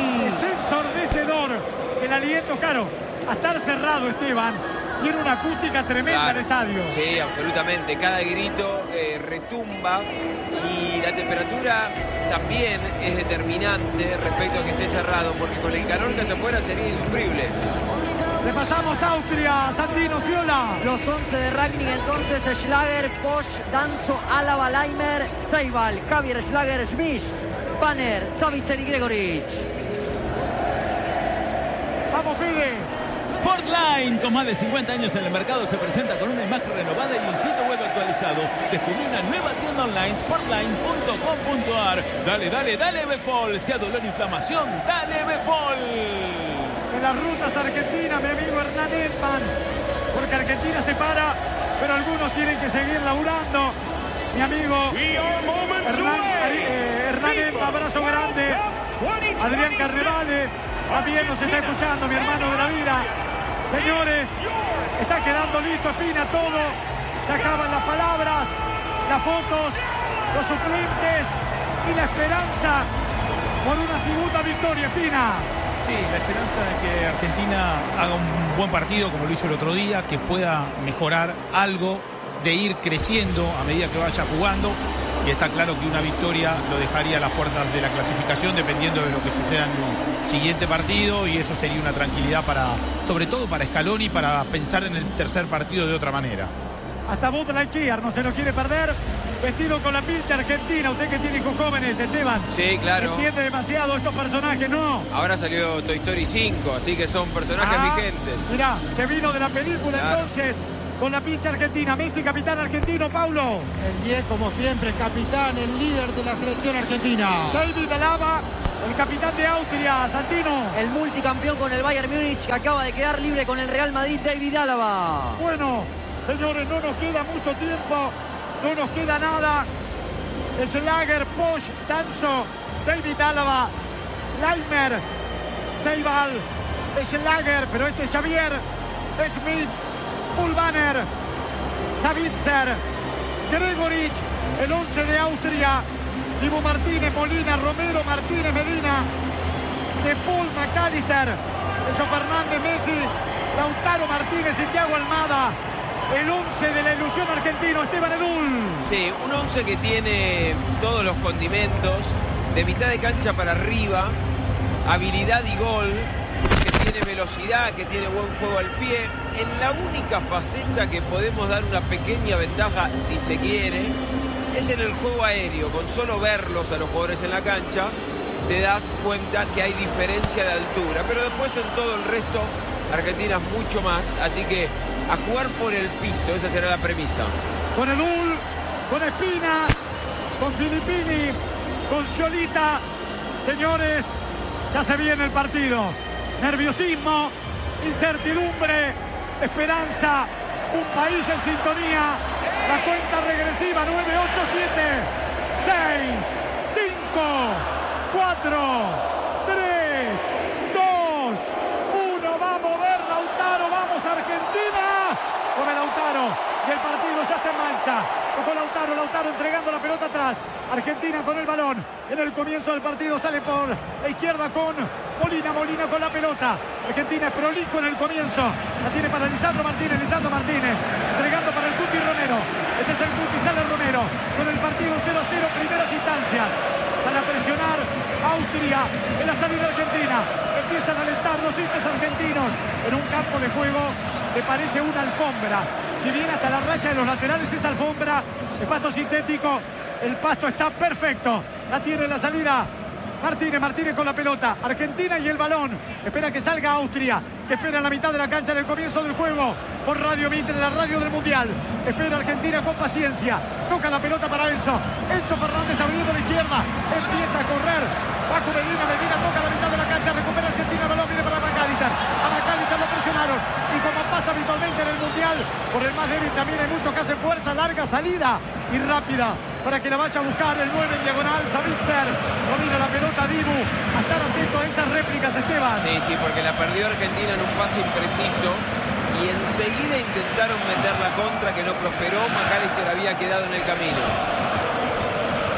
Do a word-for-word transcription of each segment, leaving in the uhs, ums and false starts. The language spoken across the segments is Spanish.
Sí. Es ensordecedor el aliento, claro, a estar cerrado, Esteban. Tiene una acústica tremenda Claro. el estadio. Sí, absolutamente. Cada grito eh, retumba y la temperatura también es determinante respecto a que esté cerrado, porque con el calor que hace afuera sería insufrible. Repasamos Austria, Santino, Sciola. Los once de Ragnick entonces: Schlager, Posch, Danzo, Álava, Laimer, Seibal, Javier Schlager, Schmidt, Banner, Savitzer y Gregoric. Vamos, Fede. Sportline, con más de cincuenta años en el mercado, se presenta con una imagen renovada y un sitio web actualizado. Descubrí una nueva tienda online, sportline punto com punto ar. Dale, dale, dale, Befol. Sea dolor, inflamación, dale, Befol. En las rutas argentinas, mi amigo Hernán Edman, porque Argentina se para, pero algunos tienen que seguir laburando. Mi amigo Hernán, eh, Hernán Edman, abrazo grande. Adrián Carnevale también nos está escuchando, mi hermano de la vida. Señores, está quedando listo, Espina, todo. Se acaban las palabras, las fotos, los suplentes y la esperanza por una segunda victoria, Espina. Sí, la esperanza de que Argentina haga un buen partido como lo hizo el otro día, que pueda mejorar algo, de ir creciendo a medida que vaya jugando. Y está claro que una victoria lo dejaría a las puertas de la clasificación, dependiendo de lo que suceda en el siguiente partido, y eso sería una tranquilidad para, sobre todo para Scaloni, para pensar en el tercer partido de otra manera. Hasta Bud Lightyear no se lo quiere perder. Vestido con la pincha argentina. Usted que tiene hijos jóvenes, Esteban. Sí, claro. Entiende demasiado estos personajes, ¿no? Ahora salió Toy Story cinco, así que son personajes Ah, vigentes. Mirá, se vino de la película, Claro. entonces, con la pincha argentina. Messi, capitán argentino, Paulo. El diez, como siempre, el capitán, el líder de la selección argentina. David Alaba, el capitán de Austria, Santino. El multicampeón con el Bayern Múnich, que acaba de quedar libre con el Real Madrid, David Álava. Bueno, señores, no nos queda mucho tiempo, no nos queda nada. Schlager, Posch, Danzo, David Álava, Laimer, Seibal, Schlager, pero este es Javier, Schmidt, Pulvaner, Savitzer, Gregoric, el once de Austria, Dibu Martínez, Molina, Romero, Martínez, Medina, De Paul, McAllister, Enzo Fernández, Messi, Lautaro Martínez y Thiago Almada. El once de la ilusión argentino, Esteban Edul. Sí, un once que tiene todos los condimentos, de mitad de cancha para arriba, habilidad y gol, que tiene velocidad, que tiene buen juego al pie. En la única faceta que podemos dar una pequeña ventaja, si se quiere, es en el juego aéreo. Con solo verlos a los jugadores en la cancha, te das cuenta que hay diferencia de altura. Pero después en todo el resto, Argentina es mucho más, así que a jugar por el piso, esa será la premisa. Con Edul, con Espina, con Filippini, con Sciolita. Señores, ya se viene el partido. Nerviosismo, incertidumbre, esperanza, un país en sintonía. La cuenta regresiva, nueve, ocho, siete, seis, cinco, cuatro, tres, dos, uno. Vamos a ver, Lautaro, vamos Argentina. Come Lautaro y el partido ya está en marcha. Con Lautaro, Lautaro entregando la pelota atrás. Argentina con el balón. En el comienzo del partido sale por la izquierda con Molina, Molina con la pelota. Argentina es prolijo en el comienzo. La tiene para Lisandro Martínez, Lisandro Martínez. Entregando para el Cuti Romero. Este es el Cuti, sale Romero. Con el partido cero a cero, primeras instancias. Sale a presionar Austria en la salida argentina. Empiezan a alentar los hinchas argentinos en un campo de juego que parece una alfombra. Si bien hasta la raya de los laterales es alfombra, es pasto sintético, el pasto está perfecto. La tiene en la salida Martínez, Martínez con la pelota. Argentina y el balón. Espera que salga Austria, que espera en la mitad de la cancha en el comienzo del juego. Por Radio Mitre, la radio del Mundial. Espera Argentina con paciencia. Toca la pelota para Enzo. Enzo Fernández abriendo la izquierda. Empieza a correr. Paco Medina, Medina toca la mitad de la cancha. Recupera Argentina, el balón viene para McAllister. A McAllister lo presionaron. Y como pasa habitualmente en el Mundial, por el más débil también hay muchos que hacen fuerza, larga salida y rápida para que la vaya a buscar el nueve en diagonal. Savitzer domina la pelota, Dibu. A estar atento a esas réplicas, Esteban. Sí, sí, porque la perdió Argentina en un pase impreciso y enseguida intentaron meter la contra, que no prosperó. McAllister había quedado en el camino.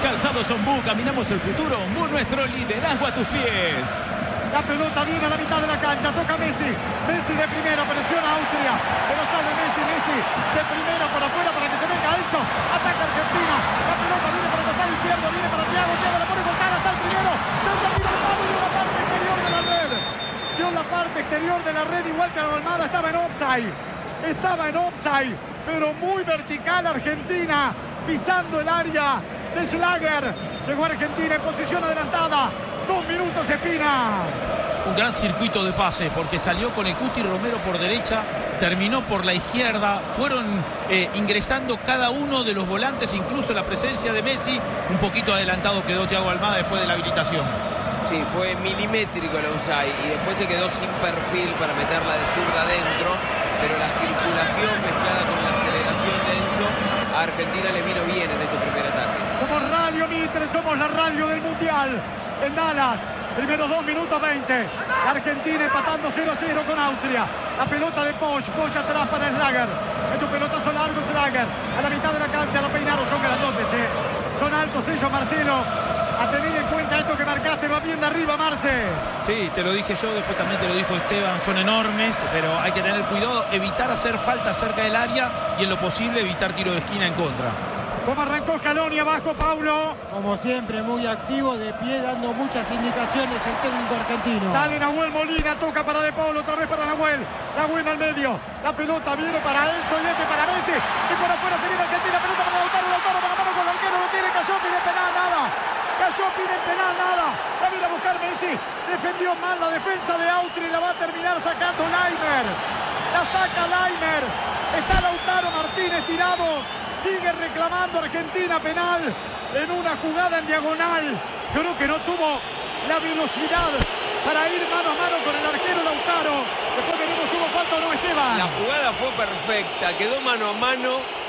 Calzados Ombú, caminamos el futuro. Ombú, nuestro liderazgo a tus pies. La pelota viene a la mitad de la cancha, toca Messi. Messi de primera, presiona a Austria. Pero sale Messi, Messi de primera por afuera para que se venga Enzo. Ataca Argentina. La pelota viene para el costado izquierdo, viene para Thiago. Thiago la pone con cara hasta el primero. Se retira el palo y dio la parte exterior de la red. Dio la parte exterior de la red, igual que la Almada estaba en offside. Estaba en offside, pero muy vertical Argentina, pisando el área de Schlager. Llegó Argentina en posición adelantada. Dos minutos Espina. Un gran circuito de pase porque salió con el Cuti Romero por derecha, terminó por la izquierda, fueron eh, ingresando cada uno de los volantes, incluso la presencia de Messi. Un poquito adelantado quedó Thiago Almada después de la habilitación. Sí, fue milimétrico el offside y después se quedó sin perfil para meterla de zurda adentro, pero la circulación mezclada con la aceleración de Enzo a Argentina le vino bien en ese primer ataque. Somos Radio Mitre, somos la radio del Mundial en Dallas. Primeros dos minutos veinte. Argentina empatando cero a cero con Austria. La pelota de Poch. Poch atrás para Schlager. Es un pelotazo largo Schlager. A la mitad de la cancha lo peinaron. Son grandotes, ¿eh? Son altos ellos, Marcelo. A tener en cuenta esto que marcaste. Va bien de arriba, Marce. Sí, te lo dije yo, después también te lo dijo Esteban. Son enormes, pero hay que tener cuidado. Evitar hacer falta cerca del área y en lo posible evitar tiro de esquina en contra. Como arrancó Scaloni abajo, Paulo. Como siempre, muy activo, de pie, dando muchas indicaciones el técnico argentino. Sale Nahuel Molina, toca para De Paul, otra vez para Nahuel. Nahuel al medio. La pelota viene para Enzo y este para Messi. Y por afuera se viene Argentina. Pelota para Lautaro, Lautaro para mano con el arquero. Lo tiene, cayó, pide penal, nada. Cayó, pide penal, nada. La viene a buscar Messi. Defendió mal la defensa de Austria y la va a terminar sacando Laimer. La saca Laimer. Está Lautaro Martínez tirado. Sigue reclamando Argentina penal en una jugada en diagonal. Creo que no tuvo la velocidad para ir mano a mano con el arquero Lautaro. Después veremos si hubo falta o no, Esteban. La jugada fue perfecta, quedó mano a mano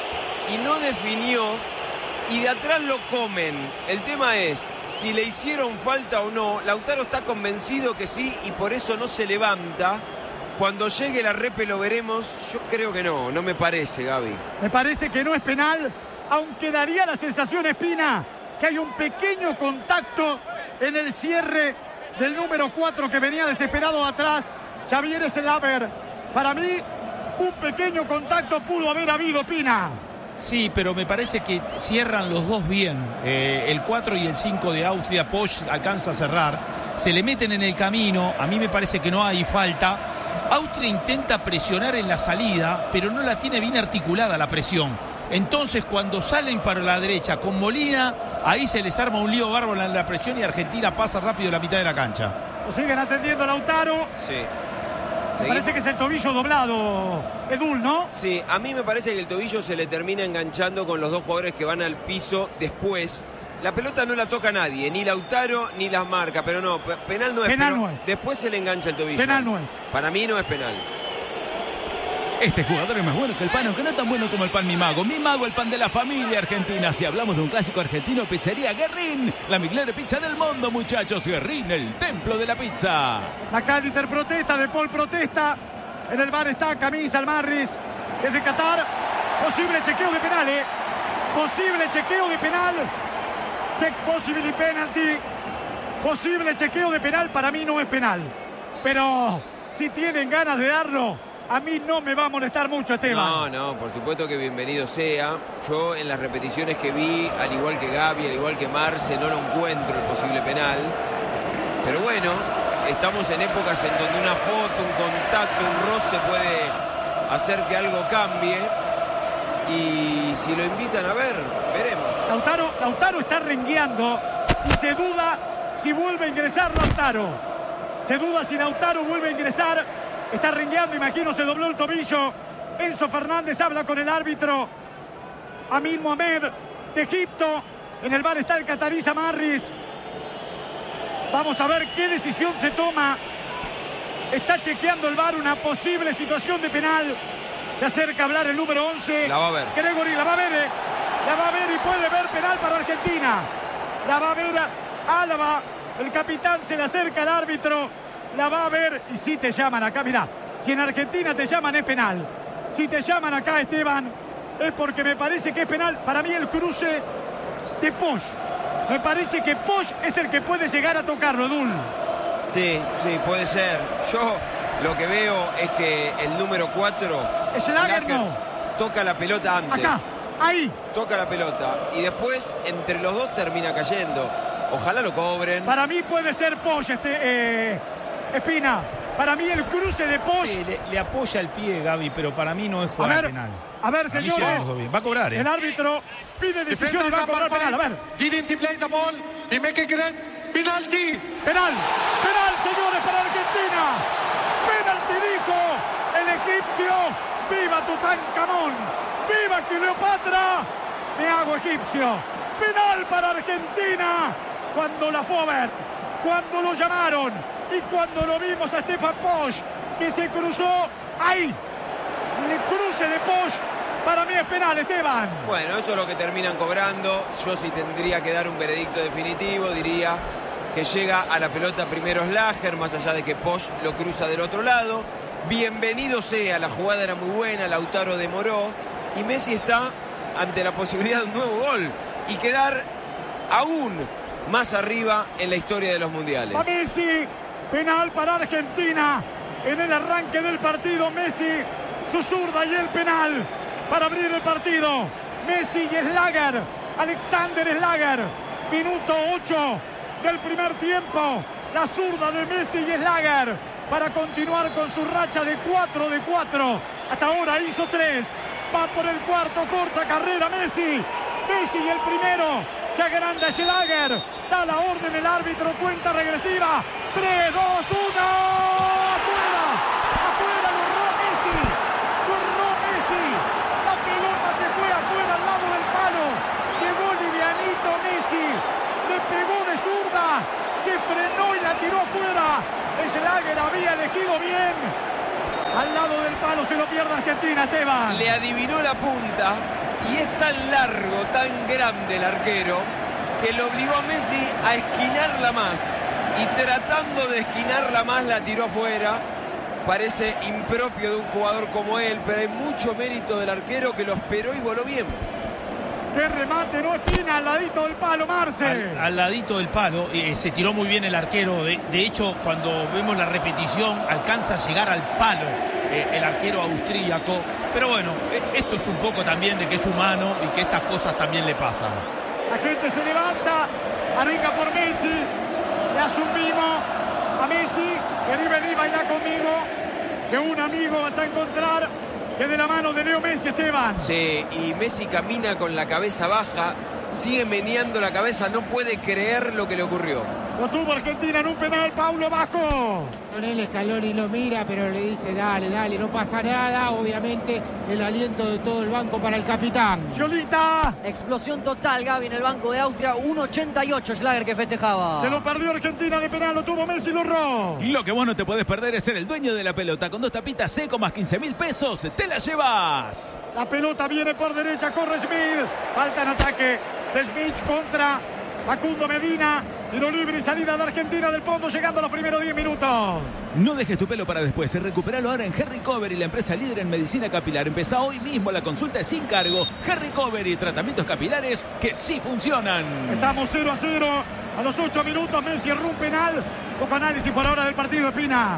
y no definió. Y de atrás lo comen. El tema es si le hicieron falta o no. Lautaro está convencido que sí y por eso no se levanta. Cuando llegue la repe lo veremos. Yo creo que no, no me parece, Gaby. Me parece que no es penal, aunque daría la sensación, Espina, que hay un pequeño contacto en el cierre del número cuatro que venía desesperado atrás, Xavier Schlager. Para mí, un pequeño contacto pudo haber habido, Pina. Sí, pero me parece que cierran los dos bien. Eh, el cuatro y el cinco de Austria, Poch alcanza a cerrar. Se le meten en el camino, a mí me parece que no hay falta. Austria intenta presionar en la salida, pero no la tiene bien articulada la presión. Entonces, cuando salen para la derecha con Molina, ahí se les arma un lío bárbaro en la presión y Argentina pasa rápido la mitad de la cancha. Lo siguen atendiendo a Lautaro. Sí. Me parece que es el tobillo doblado, Edul, ¿no? Sí, a mí me parece que el tobillo se le termina enganchando con los dos jugadores que van al piso después. La pelota no la toca nadie, ni Lautaro ni las marca, pero no, penal no es. Penal no es. Después se le engancha el tobillo. Penal no es. Para mí no es penal. Este jugador es más bueno que el pan, aunque no tan bueno como el pan Mi Mago. Mi Mago, el pan de la familia argentina. Si hablamos de un clásico argentino, pizzería Guerrín. La mejor pizza del mundo, muchachos. Guerrín, el templo de la pizza. Macaliter protesta, De Paul protesta. En el bar está Camisa Almarris. Desde Qatar. Posible chequeo de penal, ¿eh? Posible chequeo de penal. Check possibly penalty. Posible chequeo de penal. Para mí no es penal. Pero si tienen ganas de darlo, a mí no me va a molestar mucho, Esteban. No, no, por supuesto que bienvenido sea. Yo en las repeticiones que vi, al igual que Gaby, al igual que Marce, no lo encuentro el posible penal. Pero bueno, estamos en épocas en donde una foto, un contacto, un roce puede hacer que algo cambie. Y si lo invitan a ver, veremos. Lautaro, Lautaro está rengueando y se duda si vuelve a ingresar Lautaro. Se duda si Lautaro vuelve a ingresar. Está rengueando, imagino, se dobló el tobillo. Enzo Fernández habla con el árbitro Amin Mohamed de Egipto. En el bar está el catarí Marris. Vamos a ver qué decisión se toma. Está chequeando el bar una posible situación de penal. Se acerca a hablar el número once. La va a ver. Gregory, la va a ver. Eh. La va a ver y puede ver penal para Argentina. La va a ver Álava. El capitán se le acerca al árbitro. La va a ver y si te llaman acá, mirá, si en Argentina te llaman es penal. Si te llaman acá, Esteban, es porque me parece que es penal. Para mí el cruce de Poch Me parece que Posch es el que puede llegar a tocarlo, Dul. Sí, sí, puede ser. Yo lo que veo es que el número cuatro, Schlager no. toca la pelota antes. Acá, ahí. Toca la pelota y después entre los dos termina cayendo. Ojalá lo cobren. Para mí puede ser Posch, este, eh, Espina. Para mí el cruce de Posch. Sí, le, le apoya el pie, Gaby, pero para mí no es jugar a ver, penal. A ver, Para mí sí señores. lo bien. Va a cobrar, ¿eh? El árbitro pide decisión y va a cobrar penal. A ver. Didn't he play the ball? He make a great penalty. Penal. Penal, señores, para Argentina. Penalti dijo el egipcio. ¡Viva Tutankamón! ¡Viva Cleopatra! Me hago egipcio. Penal para Argentina. Cuando la fue a ver, cuando lo llamaron y cuando lo vimos a Stefan Posch, que se cruzó ahí. El cruce de Posch para mí es penal, Esteban. Bueno, eso es lo que terminan cobrando. Yo sí tendría que dar un veredicto definitivo. Diría que llega a la pelota primero Schlager, más allá de que Posch lo cruza del otro lado. Bienvenido sea, la jugada era muy buena, Lautaro demoró. Y Messi está ante la posibilidad de un nuevo gol y quedar aún más arriba en la historia de los mundiales. A Messi, penal para Argentina. En el arranque del partido, Messi, su zurda y el penal para abrir el partido. Messi y Schlager, Alexander Schlager, minuto ocho del primer tiempo. La zurda de Messi y Schlager para continuar con su racha de cuatro de cuatro. Hasta ahora hizo tres. Va por el cuarto, corta carrera Messi. Messi y el primero. Se agranda Schlager. Da la orden el árbitro. Cuenta regresiva. tres, dos, uno. Afuera. Afuera lo erró Messi. Lo erró Messi. La pelota se fue afuera al lado del palo. Llegó livianito Messi. Le pegó de zurda. Se frenó y la tiró afuera. Schlager había elegido bien. Al lado del palo se lo pierde Argentina, Esteban. Le adivinó la punta y es tan largo, tan grande el arquero que lo obligó a Messi a esquinarla más. Y tratando de esquinarla más la tiró afuera. Parece impropio de un jugador como él, pero hay mucho mérito del arquero que lo esperó y voló bien. ¡Qué remate! No esquina, al ladito del palo, Marce. Al, al ladito del palo, eh, se tiró muy bien el arquero. De, de hecho, cuando vemos la repetición, alcanza a llegar al palo eh, el arquero austríaco. Pero bueno, eh, esto es un poco también de que es humano y que estas cosas también le pasan. La gente se levanta, arranca por Messi. Le asumimos a Messi. Vení, vení, baila conmigo. Que un amigo vas a encontrar. Que de la mano de Leo Messi, Esteban. Sí, y Messi camina con la cabeza baja, sigue meneando la cabeza, no puede creer lo que le ocurrió. Lo tuvo Argentina en un penal, Paulo Bajo. Con él Scaloni lo mira, pero le dice, dale, dale, no pasa nada. Obviamente el aliento de todo el banco para el capitán. Sciolita. Explosión total, Gaby, en el banco de Austria. uno ochenta y ocho Schlager que festejaba. Se lo perdió Argentina de penal, lo tuvo Messi, lo erró. Lo que vos no te podés perder es ser el dueño de la pelota. Con dos tapitas seco más quince mil pesos, te la llevas. La pelota viene por derecha, corre Smith. Falta en ataque de Smith contra Facundo Medina. Tiro libre y salida de Argentina del fondo, llegando a los primeros diez minutos. No dejes tu pelo para después. Recuperalo ahora en Herricovery, la empresa líder en medicina capilar. Empezá hoy mismo, la consulta es sin cargo. Herricovery, tratamientos capilares que sí funcionan. Estamos cero a cero a los ocho minutos. Messi erró un penal. Poco análisis por ahora del partido, Espina.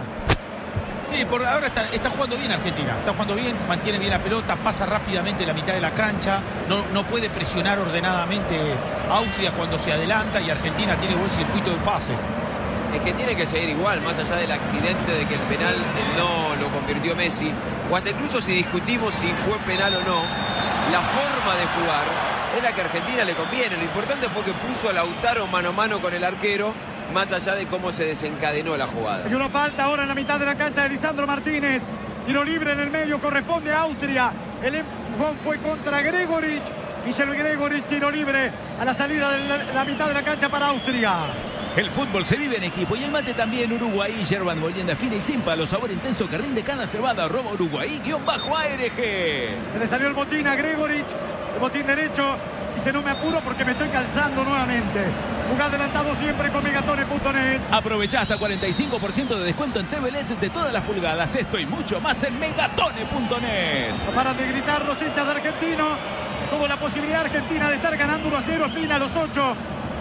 Sí, por ahora está, está jugando bien Argentina, está jugando bien, mantiene bien la pelota, pasa rápidamente la mitad de la cancha, no, no puede presionar ordenadamente Austria cuando se adelanta y Argentina tiene buen circuito de pase. Es que tiene que seguir igual, más allá del accidente de que el penal no lo convirtió Messi, o hasta incluso si discutimos si fue penal o no, la forma de jugar es la que a Argentina le conviene. Lo importante fue que puso a Lautaro mano a mano con el arquero, más allá de cómo se desencadenó la jugada. Hay una falta ahora en la mitad de la cancha de Lisandro Martínez. Tiro libre en el medio, corresponde a Austria. El empujón fue contra Gregoric. Michel Gregoric, tiro libre a la salida de la, la mitad de la cancha para Austria. El fútbol se vive en equipo y el mate también. Uruguay, yerba molienda fina y sin palo, sabor intenso que rinde cana cebada. Arroba Uruguay, guión bajo A R G. Se le salió el botín a Gregoric, el botín derecho. Dice, no me apuro porque me estoy calzando nuevamente. Jugar adelantado siempre con megatone punto net. Aprovechá hasta cuarenta y cinco por ciento de descuento en T V L E D de todas las pulgadas. Esto y mucho más en megatone punto net. No paran de gritar los hinchas de Argentino. Tuvo la posibilidad Argentina de estar ganando uno a cero. Fin a los ocho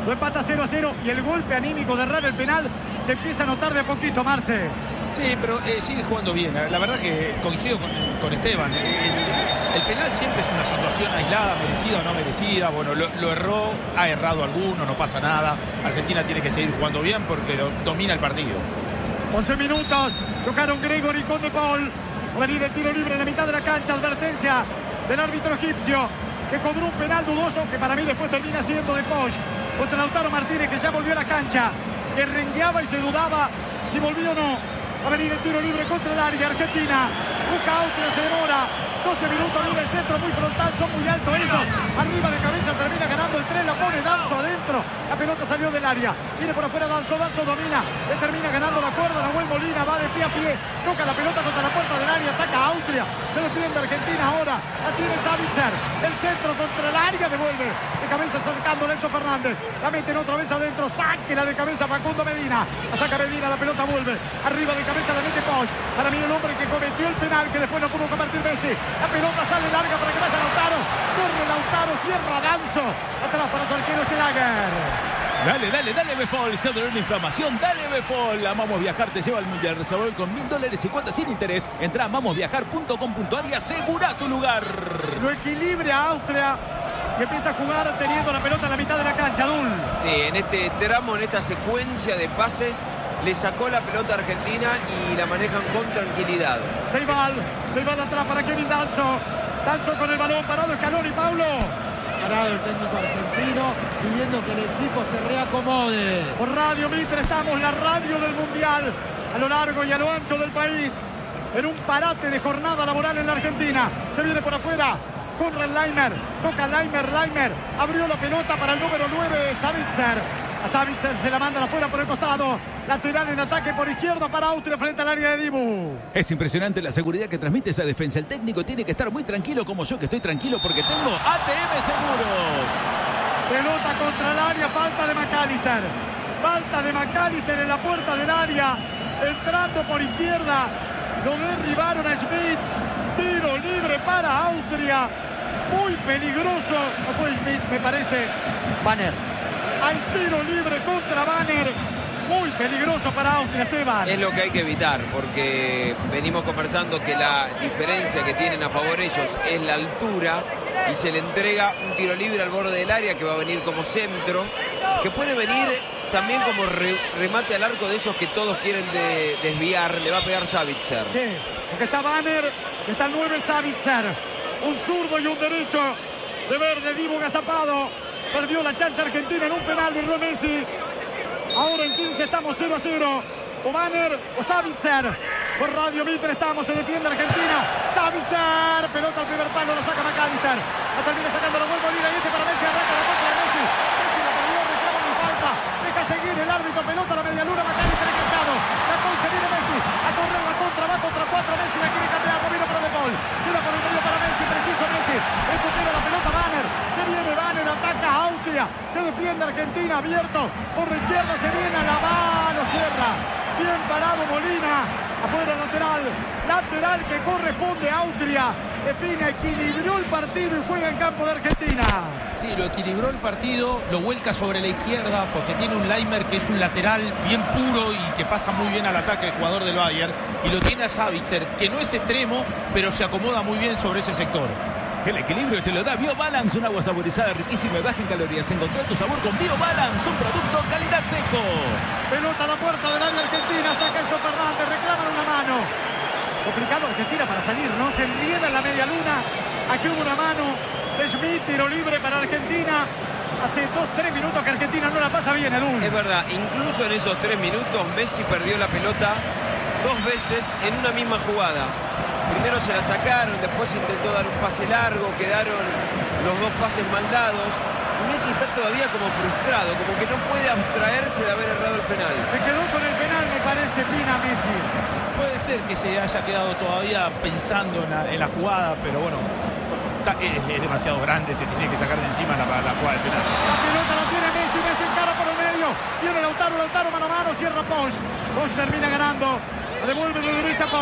Lo empata cero a cero y el golpe anímico de errar el penal se empieza a notar de a poquito, Marce. Sí, pero eh, sigue jugando bien. La verdad que coincido con, con Esteban. El, el penal siempre es una situación aislada, merecida o no merecida. Bueno, lo, lo erró, ha errado alguno, no pasa nada. Argentina tiene que seguir jugando bien porque do, domina el partido. once minutos, chocaron Gregory con De Paul. Va a venir el tiro libre en la mitad de la cancha. Advertencia del árbitro egipcio que cobró un penal dudoso que para mí después termina siendo de Poch contra Lautaro Martínez, que ya volvió a la cancha, que rengueaba y se dudaba si volvió o no. Va a venir el tiro libre contra el área. Argentina busca Austria, se demora doce minutos, viene el centro muy frontal, son muy altos ellos, arriba de cabeza, termina ganando el tres, la pone Danzo adentro, la pelota salió del área, viene por afuera Danzo, Danzo domina, le termina ganando la cuerda, Nahuel Molina va de pie a pie, toca la pelota contra la puerta del área, ataca a Austria, se defiende Argentina ahora, la tiene Savitzer, el centro contra el área, devuelve, de cabeza sacando Lenzo Fernández, la meten otra vez adentro, saque la de cabeza Facundo Medina, la saca Medina, la pelota vuelve, arriba de cabeza la mete Poch, para mí el hombre que cometió el penal, que después no pudo convertir Messi. La pelota sale larga para que vaya Lautaro. Corre Lautaro, cierra Danzo. Atrás para su arquero Schlager. Dale, dale, dale Befol, se adoró una inflamación, dale Befol. Amamos Viajar te lleva al Mundial, reservador con mil dólares y cuotas sin interés. Entra a amamos viajar punto com punto a r y asegura tu lugar. Lo equilibra Austria, que empieza a jugar teniendo la pelota en la mitad de la cancha, Dul. Sí, en este tramo, en esta secuencia de pases, le sacó la pelota a Argentina y la manejan con tranquilidad. Ceibal, Ceibal atrás para Kevin Danzo. Danzo con el balón, parado Scaloni, Paulo. Parado el técnico argentino, pidiendo que el equipo se reacomode. Por Radio Mitre estamos, la radio del Mundial, a lo largo y a lo ancho del país, en un parate de jornada laboral en la Argentina. Se viene por afuera, Conrad Laimer, toca Laimer, Laimer, abrió la pelota para el número nueve, Savitzer. A Savitzer se la mandan afuera por el costado. Lateral en ataque por izquierda para Austria frente al área de Dibu. Es impresionante la seguridad que transmite esa defensa. El técnico tiene que estar muy tranquilo, como yo que estoy tranquilo porque tengo A T M Seguros. Pelota contra el área, falta de McAllister. Falta de McAllister en la puerta del área. Entrando por izquierda. Lo derribaron a Schmidt. Tiro libre para Austria. Muy peligroso. No fue Schmidt, me parece. Banner. Al tiro libre contra Banner. Muy peligroso para Austria, Esteban. Es lo que hay que evitar, porque venimos conversando que la diferencia que tienen a favor ellos es la altura, y se le entrega un tiro libre al borde del área que va a venir como centro, que puede venir también como re, remate al arco de esos que todos quieren de, desviar. Le va a pegar Savitzer. Sí, porque está Banner, está el nueve Savitzer. Un zurdo y un derecho de verde, Dibu Gazapado. Perdió la chance Argentina en un penal de Ro Messi. Ahora en quince estamos cero a cero. O Banner o Savitzer. Por Radio Mitre estamos, se defiende Argentina. Savitzer, pelota al primer palo, la saca McAllister. La termina sacando la vuelta Molina y este para Messi, arranca la contra de Messi. Messi la perdió, reclama mi falta. Deja seguir el árbitro, pelota a la media luna, McAllister enganchado. Sacó y se viene Messi. A correr la contra, va contra cuatro. Messi la quiere cambiar, no vino para De Paul. Tira por el medio para Messi, preciso Messi. Recupera la pelota Banner. Se viene Banner, ataca a Austria. Se defiende Argentina, abierto. Por la izquierda se viene a la mano, cierra. Bien parado Molina. Afuera lateral. Lateral que corresponde a Austria. Espina equilibró el partido y juega en campo de Argentina. Sí, lo equilibró el partido, lo vuelca sobre la izquierda porque tiene un Laimer que es un lateral bien puro y que pasa muy bien al ataque el jugador del Bayern. Y lo tiene a Savitzer, que no es extremo, pero se acomoda muy bien sobre ese sector. El equilibrio te lo da BioBalance, un agua saborizada riquísima y baja en calorías. Encontrá tu sabor con BioBalance, un producto calidad seco. Pelota a la puerta del área argentina, saca Enzo Fernández, reclaman una mano. Complicado Argentina para salir, no se enrieda en la media luna. Aquí hubo una mano de Schmidt, tiro libre para Argentina. Hace dos, tres minutos que Argentina no la pasa bien, Edu. Es verdad, incluso en esos tres minutos Messi perdió la pelota dos veces en una misma jugada. Primero se la sacaron, después intentó dar un pase largo, quedaron los dos pases mal dados. Y Messi está todavía como frustrado, como que no puede abstraerse de haber errado el penal. Se quedó con el penal, me parece, fina Messi. Puede ser que se haya quedado todavía pensando en la, en la jugada, pero bueno, está, es, es demasiado grande, se tiene que sacar de encima la, la jugada del penal. La pelota la tiene Messi, Messi encara por el medio. Tiene Lautaro, Lautaro mano a mano, cierra Poch. Poch termina ganando. La devuelve de derecha Poch.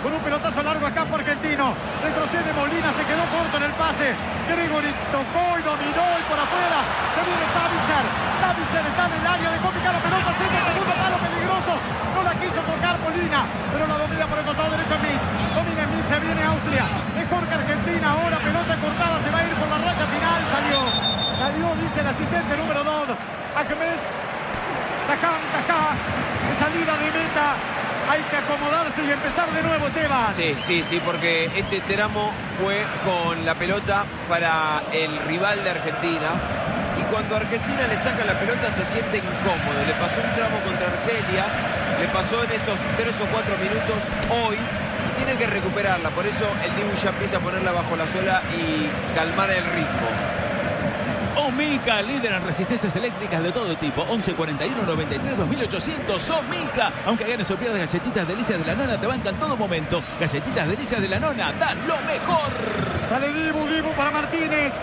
con un pelotazo largo a campo argentino. Retrocede Molina, se quedó corto en el pase. Gregori tocó y dominó y por afuera se viene Savitzer. Savitzer está en el área, dejó picar la pelota, cerca el segundo palo peligroso. No la quiso tocar Molina, pero la domina por el costado derecho Smith. Domina Smith, se viene Austria. Mejor que Argentina, ahora pelota cortada, se va a ir por la raya final. Salió, salió, dice el asistente número dos. Ahmed Sakhan Kaká, en salida de meta. Hay que acomodarse y empezar de nuevo, Esteban. Sí, sí, sí, porque este tramo fue con la pelota para el rival de Argentina. Y cuando Argentina le saca la pelota se siente incómodo. Le pasó un tramo contra Argelia, le pasó en estos tres o cuatro minutos hoy. Y tienen que recuperarla. Por eso el Dibu ya empieza a ponerla bajo la suela y calmar el ritmo. Omica, líder en resistencias eléctricas de todo tipo. once cuarenta y uno noventa y tres dos mil ochocientos. Omica. Aunque ganes o pierdas, galletitas delicias de la nona te bancan todo momento. Galletitas delicias de la nona dan lo mejor. Sale Dibu, Dibu para Martínez.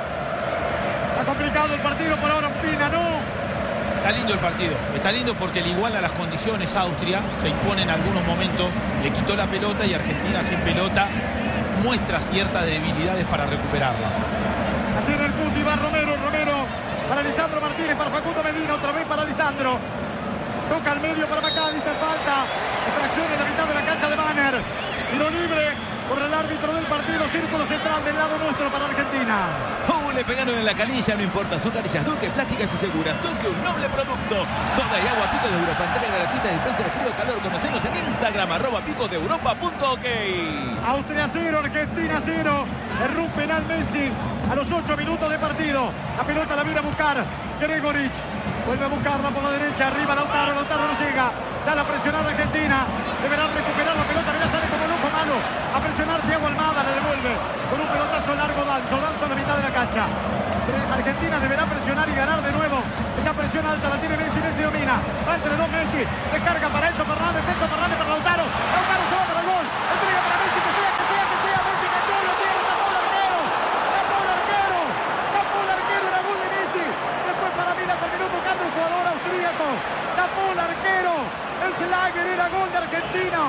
Está complicado el partido por ahora, Pina, ¿no? Está lindo el partido. Está lindo porque le iguala las condiciones a Austria. Se impone en algunos momentos. Le quitó la pelota y Argentina sin pelota muestra ciertas debilidades para recuperarla. Tiene el punto y va Romero, Romero para Lisandro Martínez, para Facundo Medina, otra vez para Lisandro. Toca al medio para McAllister, falta. Extracción en la mitad de la cancha de Banner. Tiro libre por el árbitro del partido, círculo central del lado nuestro para Argentina. Uh, le pegaron en la canilla, no importa, son carillas Duque, plásticas y seguras. Duque, un noble producto. Soda y agua Pico de Europa, entrega gratuita, dispensa de frío calor. Conocenos en Instagram, arroba pico de europa punto ok. Austria cero, Argentina cero. Erró un penal Messi a los ocho minutos de partido. La pelota la viene a buscar Gregoric. Vuelve a buscarla por la derecha, arriba Lautaro, Lautaro no llega. Sale a presionar Argentina. Deberá recuperar la pelota, mira, sale como loco malo. A presionar Thiago Almada, le devuelve con un pelotazo largo Danzo, Danzo a la mitad de la cancha. Argentina deberá presionar y ganar de nuevo. Esa presión alta la tiene Messi, Messi domina. Va entre dos Messi, descarga para Enzo Fernández, Enzo Fernández para Lautaro. Lautaro se va para el gol. Entrega para Messi, que sea, que sea, que sea. Messi cayó, lo tiene, tapó el arquero. Tapó el arquero. Tapó el arquero, era gol de Messi. Después para mí la terminó tocando el jugador austríaco. Tapó el arquero. El Schlager era gol de Argentina.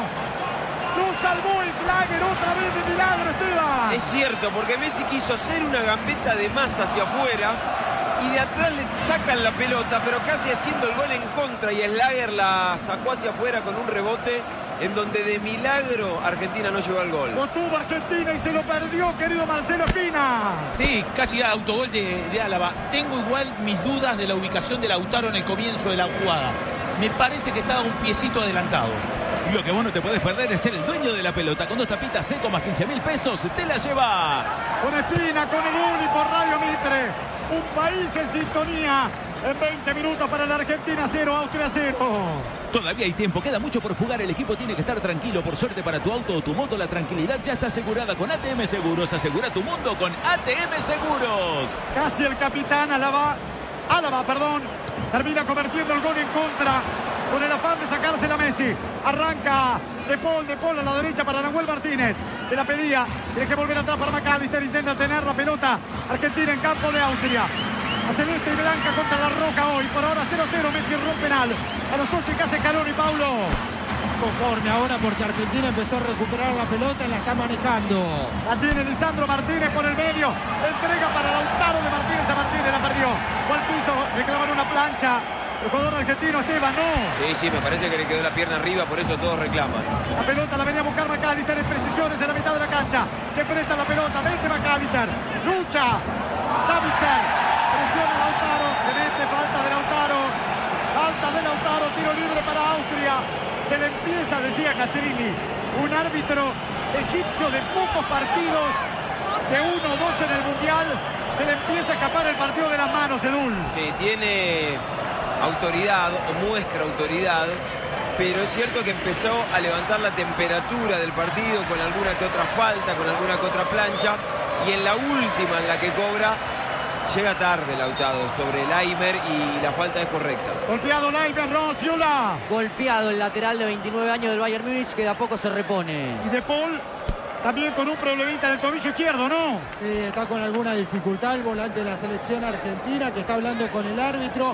Lo salvó el Schlager otra vez de milagro, Esteban. Es cierto, porque Messi quiso hacer una gambeta de más hacia afuera y de atrás le sacan la pelota, pero casi haciendo el gol en contra, y Schlager la sacó hacia afuera con un rebote en donde de milagro Argentina no llegó al gol. Lo tuvo Argentina y se lo perdió, querido Marcelo Espina. Sí, casi autogol de, de Álava. Tengo igual mis dudas de la ubicación de Lautaro en el comienzo de la jugada. Me parece que estaba un piecito adelantado. Lo que vos no te podés perder es ser el dueño de la pelota. Con dos tapitas seco más quince mil pesos, te la llevas. Con Espina, con el Uni por Radio Mitre. Un país en sintonía. En veinte minutos para la Argentina cero, Austria cero. Todavía hay tiempo, queda mucho por jugar. El equipo tiene que estar tranquilo. Por suerte para tu auto o tu moto, la tranquilidad ya está asegurada con A T M Seguros. Asegura tu mundo con A T M Seguros. Casi el capitán Álava. Álava, perdón. Termina convirtiendo el gol en contra. Con el afán de sacársela a Messi. Arranca De Paul, De Paul a la derecha para Nahuel Martínez. Se la pedía. Tiene que volver atrás para McAllister. Intenta tener la pelota. Argentina en campo de Austria. A celeste y blanca contra la roja hoy. Por ahora cero a cero. Messi erró un penal. A los ocho y casi Caloni, Paulo. Conforme ahora porque Argentina empezó a recuperar la pelota y la está manejando. La tiene Lisandro Martínez por el medio. Entrega para Lautaro de Martínez a Martínez. La perdió. Fue al piso. Reclaman una plancha. El jugador argentino, Esteban, no. Sí, sí, me parece que le quedó la pierna arriba, por eso todos reclaman. La pelota la venía a buscar McAllister en precisiones en la mitad de la cancha. Se presta la pelota, vete McAllister. Lucha. Savitzer. Presiona Lautaro. Se mete, falta de Lautaro. Falta de Lautaro, tiro libre para Austria. Se le empieza, decía Castrilli, un árbitro egipcio de pocos partidos, de uno o dos en el Mundial. Se le empieza a escapar el partido de las manos, Edul. Sí, tiene autoridad o muestra autoridad, pero es cierto que empezó a levantar la temperatura del partido con alguna que otra falta, con alguna que otra plancha, y en la última en la que cobra llega tarde Lautaro sobre Laimer y la falta es correcta. Golpeado Laimer, Ronciula. Golpeado el lateral de veintinueve años del Bayern Múnich, que de a poco se repone. Y De Paul también con un problemita en el tobillo izquierdo, ¿no? Sí, está con alguna dificultad el volante de la selección argentina, que está hablando con el árbitro.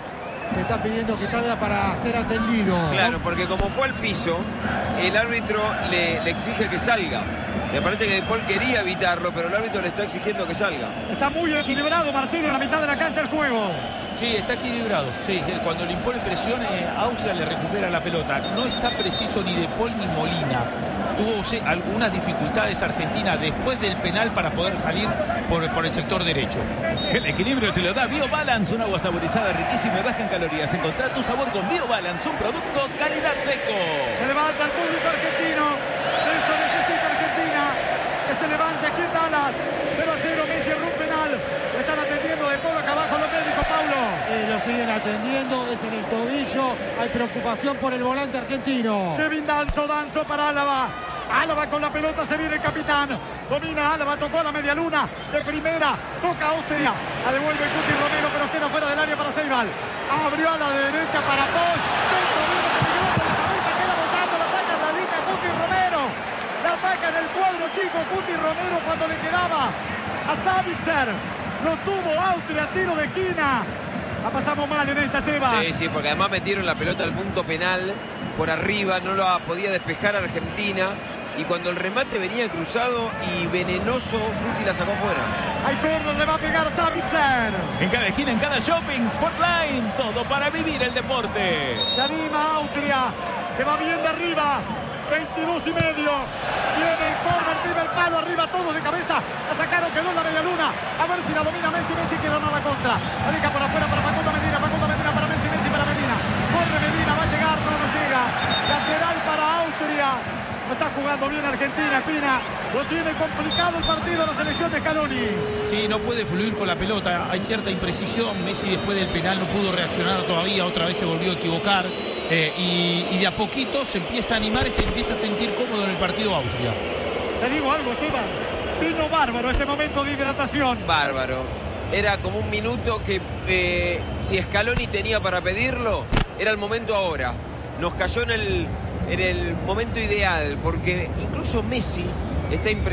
le está pidiendo que salga para ser atendido. Claro, porque como fue al piso, el árbitro le, le exige que salga. Me parece que De Paul quería evitarlo, pero el árbitro le está exigiendo que salga. Está muy equilibrado Marcelo en la mitad de la cancha el juego. Sí, está equilibrado. Sí, sí, cuando le impone presión, eh, Austria le recupera la pelota. No está preciso ni De Paul ni Molina. Tuvo sí, algunas dificultades Argentina después del penal para poder salir por, por el sector derecho. El equilibrio te lo da BioBalance, un agua saborizada riquísima y baja en calorías. Encontrá tu sabor con BioBalance, un producto calidad seco. Se levanta el público argentino. Eso necesita Argentina. Que se levante aquí en Dallas. cero a cero, Messi erró un penal. Le están atendiendo de todo acá abajo los médicos, Paulo. Eh, lo siguen atendiendo, es en el tobillo. Hay preocupación por el volante argentino. Kevin Danzo, Danzo para Álava. Álava con la pelota, se viene el capitán. Domina Álava, tocó la media luna. De primera, toca Austria. La devuelve Cuti Romero, pero queda fuera del área para Ceibal. Abrió a la derecha para Poch. Dentro de una peligrosa de cabeza, queda botando, la saca en la línea Cuti Romero. La saca en el cuadro chico Cuti Romero cuando le quedaba a Savitzer. Lo tuvo Austria, tiro de esquina. La pasamos mal en esta, Teba. Sí, sí, porque además metieron la pelota al punto penal por arriba, no lo podía despejar Argentina. Y cuando el remate venía cruzado y venenoso, Guti la sacó fuera. Hay turno, le va a pegar Savitzer. En cada esquina, en cada shopping, Sportline, todo para vivir el deporte. Se anima Austria, que va bien de arriba. veintidós y medio. Viene el córner, primer palo arriba, todos de cabeza. La sacaron, quedó en la media luna. A ver si la domina Messi, Messi que ganó la contra. La deja por afuera para Facundo Medina, Facundo Medina para Messi, Messi para Medina. Corre Medina, va a llegar, no, no llega. Lateral para Austria. Está jugando bien Argentina, Pina. Lo tiene complicado el partido la selección de Scaloni. Sí, no puede fluir con la pelota. Hay cierta imprecisión. Messi después del penal no pudo reaccionar todavía. Otra vez se volvió a equivocar. Eh, y, y de a poquito se empieza a animar y se empieza a sentir cómodo en el partido Austria. Te digo algo, Esteban. Vino bárbaro ese momento de hidratación. Bárbaro. Era como un minuto que eh, si Scaloni tenía para pedirlo, era el momento ahora. Nos cayó en el, en el momento ideal, porque incluso Messi está impresionado.